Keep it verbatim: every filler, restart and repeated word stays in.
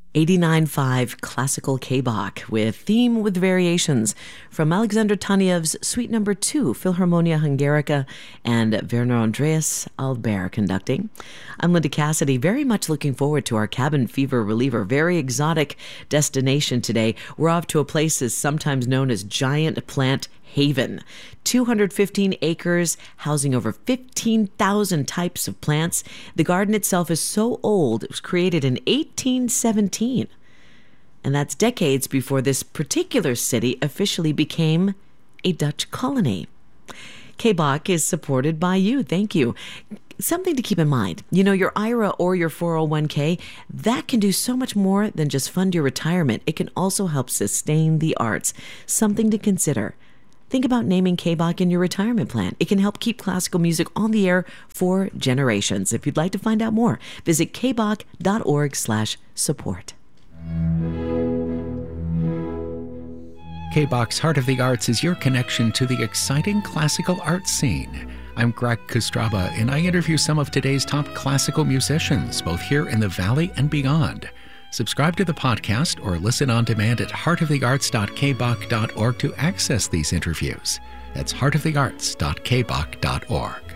eighty-nine point five Classical K-Bach with Theme with Variations from Alexander Taniev's Suite Number two, Philharmonia Hungarica, and Werner Andreas Albert conducting. I'm Linda Cassidy, very much looking forward to our cabin fever reliever, very exotic destination today. We're off to a place that's sometimes known as Giant Plant Haven. two hundred fifteen acres, housing over fifteen thousand types of plants. The garden itself is so old, it was created in eighteen seventeen. And that's decades before this particular city officially became a Dutch colony. K-Bach is supported by you. Thank you. Something to keep in mind, you know, your I R A or your four oh one k, that can do so much more than just fund your retirement. It can also help sustain the arts. Something to consider. Think about naming K-Bach in your retirement plan. It can help keep classical music on the air for generations. If you'd like to find out more, visit kbach.org slash support. K-Bach's Heart of the Arts is your connection to the exciting classical arts scene. I'm Greg Kostraba, and I interview some of today's top classical musicians, both here in the Valley and beyond. Subscribe to the podcast or listen on demand at heart of the arts dot k bach dot org to access these interviews. That's heart of the arts dot k bach dot org.